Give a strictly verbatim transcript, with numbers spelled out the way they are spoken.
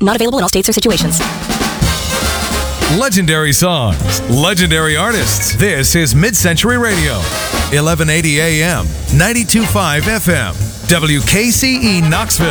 Not available in all states or situations. Legendary songs, legendary artists. This is Mid-Century Radio, eleven eighty A M, ninety-two point five F M, W K C E Knoxville.